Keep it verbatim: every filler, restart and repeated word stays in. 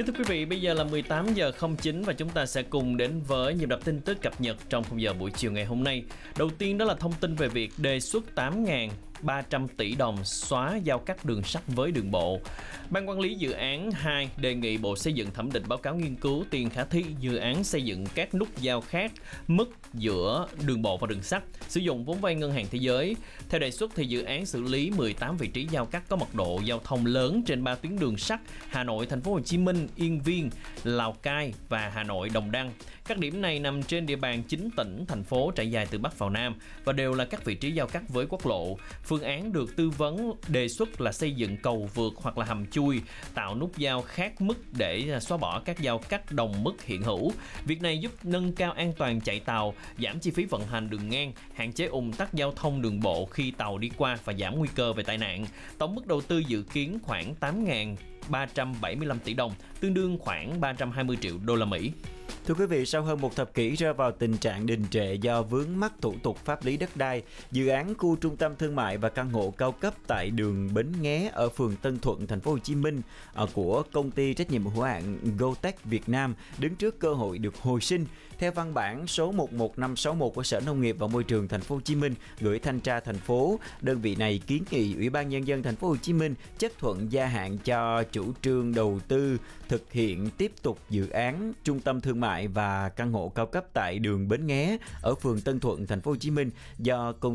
Kính thưa quý vị, bây giờ là mười tám giờ không chín và chúng ta sẽ cùng đến với nhịp đập tin tức cập nhật trong khung giờ buổi chiều ngày hôm nay. Đầu tiên đó là thông tin về việc đề xuất tám nghìn ba trăm tỷ đồng xóa giao cắt đường sắt với đường bộ. Ban quản lý dự án hai đề nghị Bộ Xây dựng thẩm định báo cáo nghiên cứu tiền khả thi dự án xây dựng các nút giao khác mức giữa đường bộ và đường sắt, sử dụng vốn vay ngân hàng thế giới. Theo đề xuất thì dự án xử lý mười tám vị trí giao cắt có mật độ giao thông lớn trên ba tuyến đường sắt Hà Nội, Thành phố Hồ Chí Minh, Yên Viên, Lào Cai và Hà Nội, Đồng Đăng. Các điểm này nằm trên địa bàn chín tỉnh, thành phố trải dài từ Bắc vào Nam và đều là các vị trí giao cắt với quốc lộ. Phương án được tư vấn đề xuất là xây dựng cầu vượt hoặc là hầm chui, tạo nút giao khác mức để xóa bỏ các giao cắt đồng mức hiện hữu. Việc này giúp nâng cao an toàn chạy tàu, giảm chi phí vận hành đường ngang, hạn chế ùn tắc giao thông đường bộ khi tàu đi qua và giảm nguy cơ về tai nạn. Tổng mức đầu tư dự kiến khoảng tám nghìn ba trăm bảy mươi lăm tỷ đồng, tương đương khoảng ba trăm hai mươi triệu đô la Mỹ. Thưa quý vị, sau hơn một thập kỷ rơi vào tình trạng đình trệ do vướng mắc thủ tục pháp lý đất đai, dự án khu trung tâm thương mại và căn hộ cao cấp tại đường Bến Nghé ở phường Tân Thuận, Thành phố Hồ Chí Minh của công ty trách nhiệm hữu hạn Gotech Việt Nam đứng trước cơ hội được hồi sinh. Theo văn bản số một một năm sáu một của Sở Nông nghiệp và Môi trường Thành phố Hồ Chí Minh gửi thanh tra thành phố, đơn vị này kiến nghị Ủy ban Nhân dân Thành phố Hồ Chí Minh chấp thuận gia hạn cho chủ trương đầu tư thực hiện tiếp tục dự án trung tâm thương mại và căn hộ cao cấp tại đường Bến Nghé ở phường Tân Thuận, Thành phố Hồ Chí Minh do công